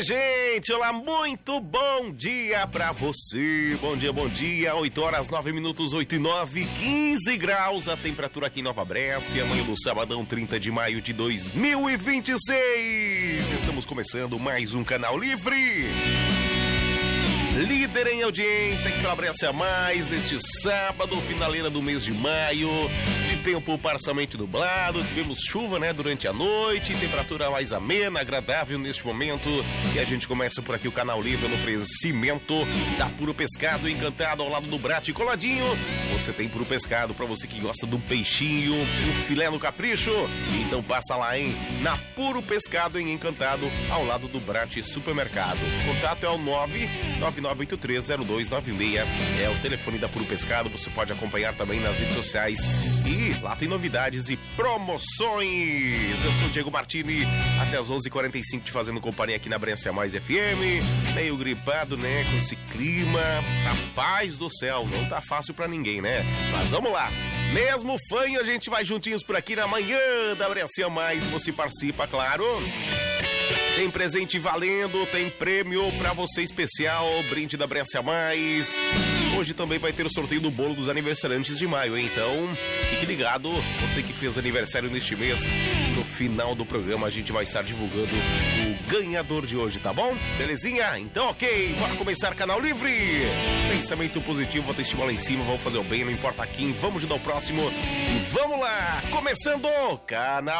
Oi, gente, olá, muito bom dia pra você. Bom dia, 8 horas, 9 minutos, 8 e 9, 15 graus a temperatura aqui em Nova Brécia, amanhã do sabadão, 30 de maio de 2026. Estamos começando mais um Canal Livre. Líder em audiência aqui pela Brécia Mais, neste sábado, finaleira do mês de maio, de tempo parcialmente nublado, tivemos chuva, né, durante a noite, temperatura mais amena, agradável neste momento, e a gente começa por aqui o Canal Livre no oferecimento da Puro Pescado, Encantado, ao lado do Brate coladinho. Você tem Puro Pescado para você que gosta do peixinho, um filé no capricho, então passa lá, hein, na Puro Pescado em Encantado, ao lado do Brate Supermercado. O contato é o 999830296, é o telefone da Puro Pescado. Você pode acompanhar também nas redes sociais e lá tem novidades e promoções. Eu sou o Diego Martini, até as 11h45 te fazendo companhia aqui na Brécia Mais FM, meio gripado, né, com esse clima, rapaz do céu, não tá fácil pra ninguém, né, mas vamos lá, mesmo fanho a gente vai juntinhos por aqui na manhã da Brécia Mais, você participa, claro. Tem presente valendo, tem prêmio pra você especial, brinde da Brécia Mais. Hoje também vai ter o sorteio do bolo dos aniversariantes de maio, hein? Então, fique ligado, você que fez aniversário neste mês, no final do programa a gente vai estar divulgando o ganhador de hoje, tá bom? Belezinha? Então, ok, bora começar Canal Livre. Pensamento positivo, autoestima lá em cima, vamos fazer o bem, não importa quem, vamos ajudar o próximo. E vamos lá, começando o Canal